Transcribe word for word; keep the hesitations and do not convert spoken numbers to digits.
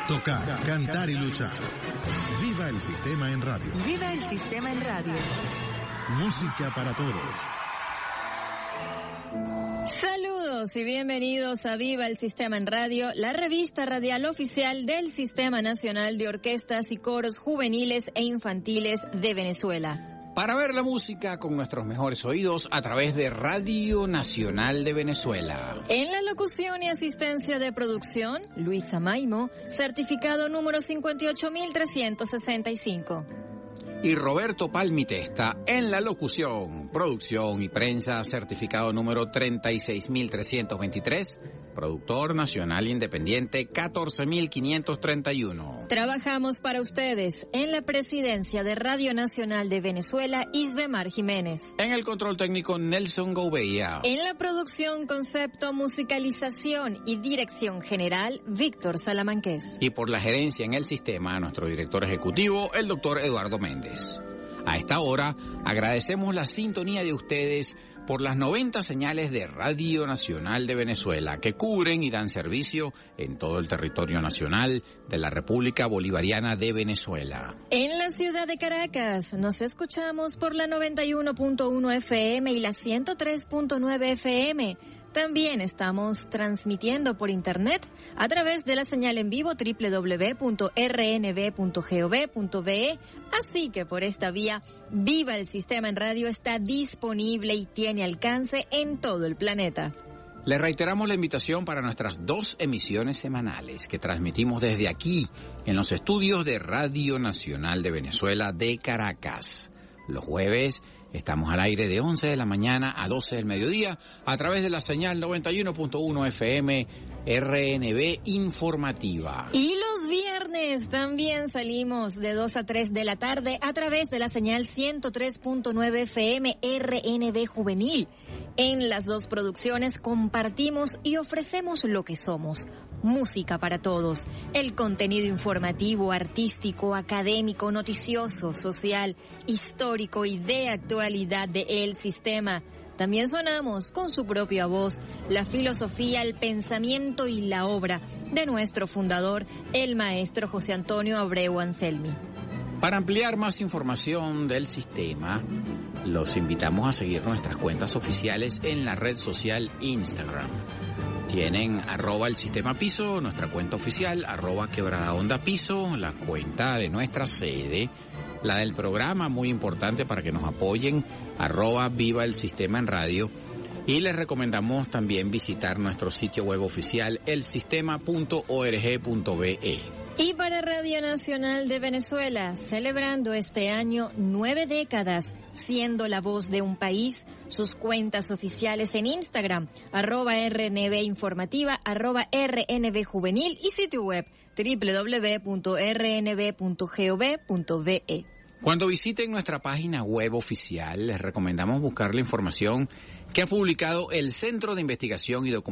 Tocar, cantar y luchar. Viva el sistema en radio. Viva el sistema en radio. Música para todos. Saludos y bienvenidos a Viva el Sistema en Radio, la revista radial oficial del Sistema Nacional de Orquestas y Coros Juveniles e Infantiles de Venezuela. Para ver la música con nuestros mejores oídos a través de Radio Nacional de Venezuela. En la locución y asistencia de producción, Luisa Maimo, certificado número cincuenta y ocho mil trescientos sesenta y cinco. Y Roberto Palmitesta en la locución, producción y prensa, certificado número treinta y seis mil trescientos veintitrés, productor nacional independiente catorce mil quinientos treinta y uno. Trabajamos para ustedes en la presidencia de Radio Nacional de Venezuela, Isbemar Jiménez. En el control técnico, Nelson Gouveia. En la producción, concepto, musicalización y dirección general, Víctor Salamanqués. Y por la gerencia en el sistema, nuestro director ejecutivo, el doctor Eduardo Méndez. A esta hora, agradecemos la sintonía de ustedes por las noventa señales de Radio Nacional de Venezuela que cubren y dan servicio en todo el territorio nacional de la República Bolivariana de Venezuela. En la ciudad de Caracas nos escuchamos por la noventa y uno punto uno F M y la ciento tres punto nueve F M. También estamos transmitiendo por internet a través de la señal en vivo doble u doble u doble u punto r n v punto gov punto b e, así que por esta vía, Viva el Sistema en Radio está disponible y tiene alcance en todo el planeta. Les reiteramos la invitación para nuestras dos emisiones semanales que transmitimos desde aquí, en los estudios de Radio Nacional de Venezuela de Caracas. Los jueves estamos al aire de once de la mañana a doce del mediodía a través de la señal noventa y uno punto uno F M R N V Informativa. Y los viernes también salimos de dos a tres de la tarde a través de la señal ciento tres punto nueve F M R N V Juvenil. En las dos producciones compartimos y ofrecemos lo que somos. Música para todos, el contenido informativo, artístico, académico, noticioso, social, histórico y de actualidad de El Sistema. También sonamos con su propia voz la filosofía, el pensamiento y la obra de nuestro fundador, el maestro José Antonio Abreu Anselmi. Para ampliar más información del sistema, los invitamos a seguir nuestras cuentas oficiales en la red social Instagram. Tienen arroba el sistema piso, nuestra cuenta oficial, arroba quebrada onda piso, la cuenta de nuestra sede, la del programa, muy importante para que nos apoyen, arroba viva el sistema en radio. Y les recomendamos también visitar nuestro sitio web oficial, el sistema punto org punto be e. Y para Radio Nacional de Venezuela, celebrando este año nueve décadas, siendo la voz de un país, sus cuentas oficiales en Instagram, arroba R N V Informativa, arroba R N V Juvenil y sitio web doble u doble u doble u punto r n v punto gov punto be e. Cuando visiten nuestra página web oficial, les recomendamos buscar la información que ha publicado el Centro de Investigación y Documentación